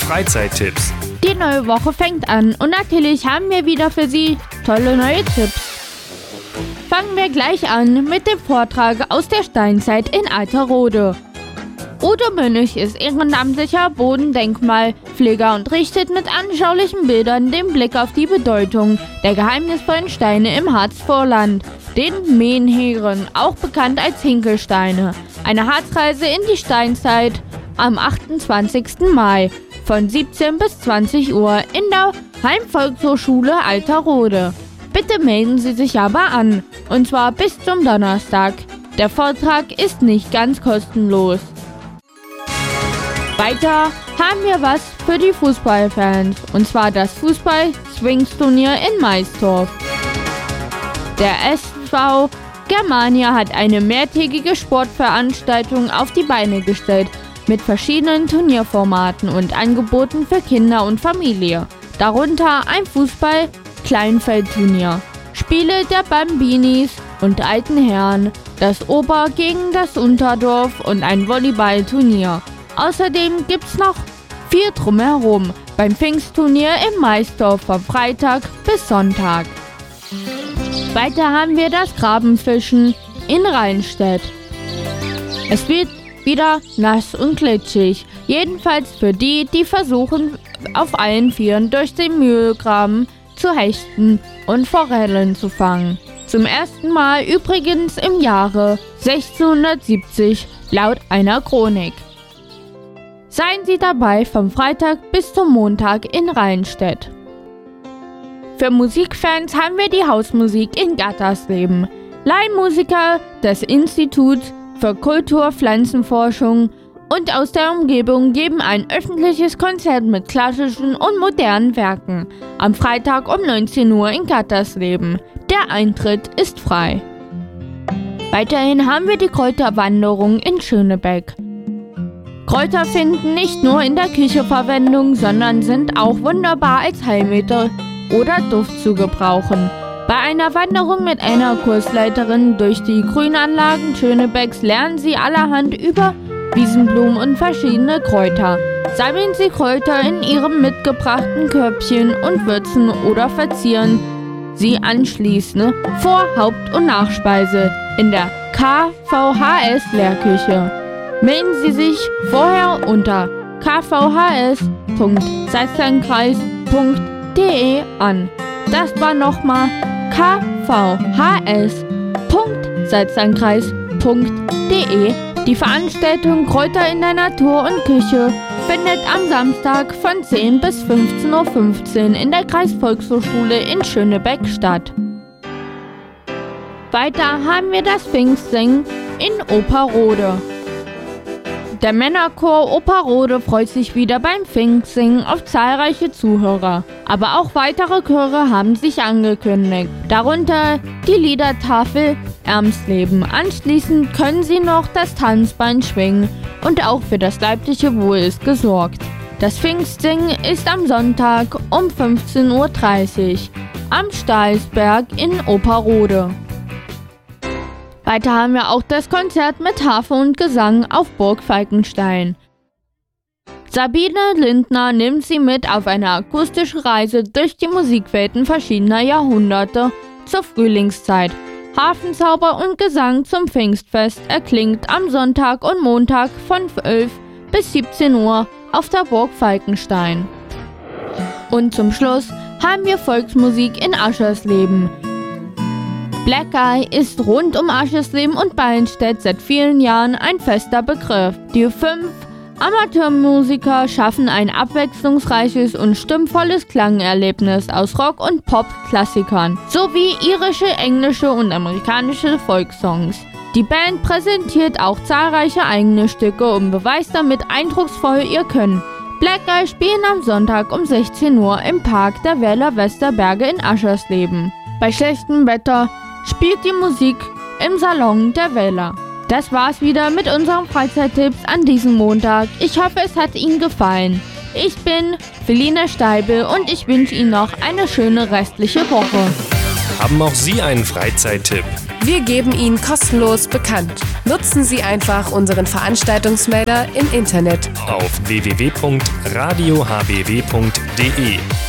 Freizeittipps. Die neue Woche fängt an und natürlich haben wir wieder für Sie tolle neue Tipps. Fangen wir gleich an mit dem Vortrag aus der Steinzeit in Alterode. Udo Mönch ist ehrenamtlicher Bodendenkmalpfleger und richtet mit anschaulichen Bildern den Blick auf die Bedeutung der geheimnisvollen Steine im Harzvorland, den Menhiren, auch bekannt als Hinkelsteine. Eine Harzreise in die Steinzeit am 28. Mai von 17 bis 20 Uhr in der Heimvolkshochschule Alterode. Bitte melden Sie sich aber an, und zwar bis zum Donnerstag. Der Vortrag ist nicht ganz kostenlos. Weiter haben wir was für die Fußballfans, und zwar das Fußball-Swings-Turnier in Maisdorf. Der SV Germania hat eine mehrtägige Sportveranstaltung auf die Beine gestellt, mit verschiedenen Turnierformaten und Angeboten für Kinder und Familie. Darunter ein Fußball-Kleinfeldturnier, Spiele der Bambinis und alten Herren, das Ober gegen das Unterdorf und ein Volleyballturnier. Außerdem gibt's noch viel drumherum beim Pfingstturnier im Maisdorf von Freitag bis Sonntag. Weiter haben wir das Grabenfischen in Rheinstedt. Es wird wieder nass und glitschig, jedenfalls für die, die versuchen, auf allen Vieren durch den Mühlgraben zu hechten und Forellen zu fangen. Zum ersten Mal übrigens im Jahre 1670 laut einer Chronik. Seien Sie dabei vom Freitag bis zum Montag in Rheinstedt. Für Musikfans haben wir die Hausmusik in Gattersleben. Laienmusiker des Instituts für Kulturpflanzenforschung und aus der Umgebung geben ein öffentliches Konzert mit klassischen und modernen Werken am Freitag um 19 Uhr in Gattersleben. Der Eintritt ist frei. Weiterhin haben wir die Kräuterwanderung in Schönebeck. Kräuter finden nicht nur in der Küche Verwendung, sondern sind auch wunderbar als Heilmittel oder Duft zu gebrauchen. Bei einer Wanderung mit einer Kursleiterin durch die Grünanlagen Schönebecks lernen Sie allerhand über Wiesenblumen und verschiedene Kräuter. Sammeln Sie Kräuter in Ihrem mitgebrachten Körbchen und würzen oder verzieren Sie anschließend vor Haupt- und Nachspeise in der KVHS-Lehrküche. Melden Sie sich vorher unter kvhs.salzlandkreis.de an. Das war nochmal kvhs.salzlandkreis.de. Die Veranstaltung Kräuter in der Natur und Küche findet am Samstag von 10 bis 15:15 Uhr in der Kreisvolkshochschule in Schönebeck statt. Weiter haben wir das Pfingstsingen in Operode. Der Männerchor Operode freut sich wieder beim Pfingstsingen auf zahlreiche Zuhörer. Aber auch weitere Chöre haben sich angekündigt, darunter die Liedertafel Ermsleben. Anschließend können Sie noch das Tanzbein schwingen und auch für das leibliche Wohl ist gesorgt. Das Pfingstsingen ist am Sonntag um 15:30 Uhr am Stahlsberg in Operode. Weiter haben wir auch das Konzert mit Harfe und Gesang auf Burg Falkenstein. Sabine Lindner nimmt Sie mit auf eine akustische Reise durch die Musikwelten verschiedener Jahrhunderte zur Frühlingszeit. Harfenzauber und Gesang zum Pfingstfest erklingt am Sonntag und Montag von 11 bis 17 Uhr auf der Burg Falkenstein. Und zum Schluss haben wir Volksmusik in Aschersleben. Black Eye ist rund um Aschersleben und Ballenstedt seit vielen Jahren ein fester Begriff. Die 5 Amateurmusiker schaffen ein abwechslungsreiches und stimmvolles Klangerlebnis aus Rock- und Pop-Klassikern sowie irische, englische und amerikanische Folksongs. Die Band präsentiert auch zahlreiche eigene Stücke und beweist damit eindrucksvoll ihr Können. Black Eye spielen am Sonntag um 16 Uhr im Park der Weller Westerberge in Aschersleben. Bei schlechtem Wetter spielt die Musik im Salon der Weller. Das war's wieder mit unseren Freizeittipps an diesem Montag. Ich hoffe, es hat Ihnen gefallen. Ich bin Feline Steibel und ich wünsche Ihnen noch eine schöne restliche Woche. Haben auch Sie einen Freizeittipp? Wir geben ihn kostenlos bekannt. Nutzen Sie einfach unseren Veranstaltungsmelder im Internet auf www.radiohbw.de.